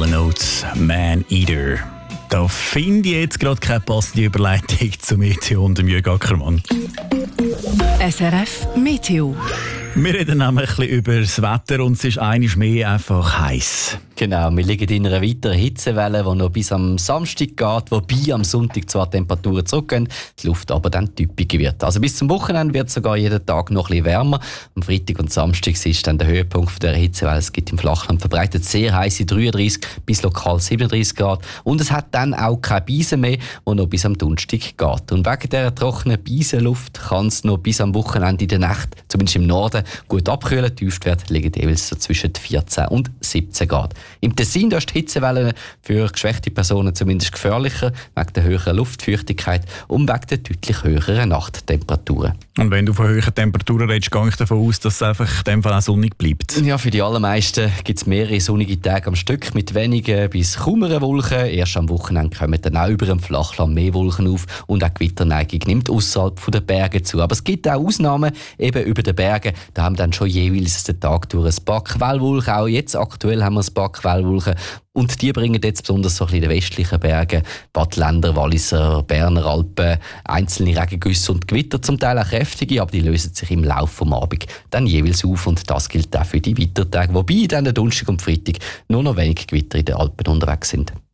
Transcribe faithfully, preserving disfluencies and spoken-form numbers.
Hall and Oates, Man Eater. Da finde ich jetzt gerade keine passende Überleitung zum Meteo und dem Jürg Ackermann. S R F Meteo. Wir reden nämlich ein bisschen über das Wetter und es ist einiges mehr einfach heiß. Genau, wir liegen in einer weiteren Hitzewelle, die noch bis am Samstag geht, wobei am Sonntag zwar die Temperaturen zurückgehen, die Luft aber dann typischer wird. Also bis zum Wochenende wird es sogar jeden Tag noch ein bisschen wärmer. Am Freitag und Samstag ist dann der Höhepunkt der Hitzewelle. Es gibt im Flachland verbreitet sehr heiße dreiunddreißig bis lokal siebenunddreißig Grad. Und es hat dann auch keine Beisen mehr, die noch bis am Donnerstag geht. Und wegen dieser trockenen Beisenluft kann es noch bis am Wochenende in der Nacht, zumindest im Norden, gut abkühlen. Die Tiefstwerte liegen jeweils so zwischen vierzehn und siebzehn Grad. Im Tessin da ist die Hitzewelle für geschwächte Personen zumindest gefährlicher, wegen der höheren Luftfeuchtigkeit und wegen der deutlich höheren Nachttemperaturen. Und wenn du von höheren Temperaturen redest, gehe ich davon aus, dass es einfach in dem Fall auch sonnig bleibt. Ja, für die allermeisten gibt es mehrere sonnige Tage am Stück mit wenigen bis kaum einer Wolken. Erst am Wochenende kommen dann auch über dem Flachland mehr Wolken auf und auch die Gewitterneigung nimmt außerhalb der Berge zu. Aber es gibt auch Ausnahmen, eben über den Bergen. Da haben wir dann schon jeweils den Tag durch ein paar Quellwolken. Auch jetzt aktuell haben wir ein paar Quellwolken. Und die bringen jetzt besonders so ein bisschen in den westlichen Bergen, Badländer, Walliser, Berner Alpen, einzelne Regengüsse und Gewitter, zum Teil auch kräftige, aber die lösen sich im Laufe des Abends dann jeweils auf. Und das gilt auch für die weiteren Tage, wobei dann der Donnerstag und Freitag nur noch wenig Gewitter in den Alpen unterwegs sind.